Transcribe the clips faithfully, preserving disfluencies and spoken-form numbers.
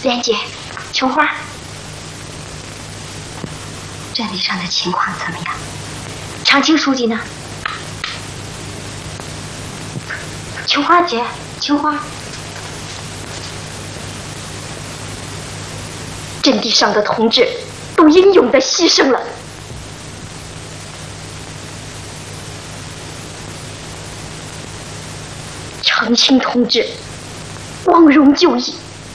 莲姐，琼花，阵地上的情况怎么样？长青书记呢？琼花姐，琼花，阵地上的同志都英勇地牺牲了。长青同志光荣就义。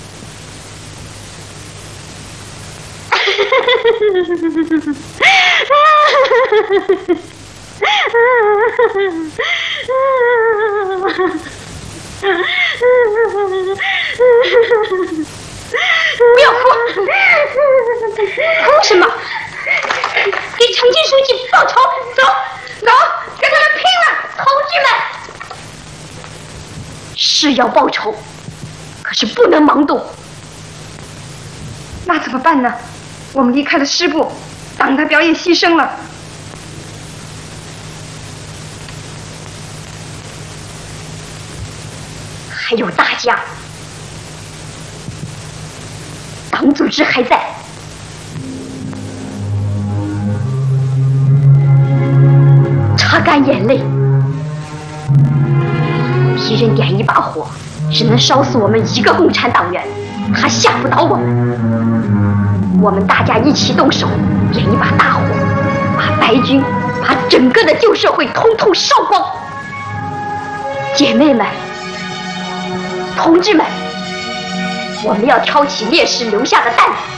不要哭，哭什么？给长青书记报仇！走，走，跟他们拼了，同志们！是要报仇，可是不能盲动。 那怎么办呢？我们离开了师部，党代表也牺牲了。 还有大家，党组织还在，擦干眼泪。敌人点一把火，只能烧死我们一个共产党员，他吓不倒我们。我们大家一起动手，点一把大火，把白军，把整个的旧社会统统烧光。姐妹们，同志们，我们要挑起烈士留下的担子，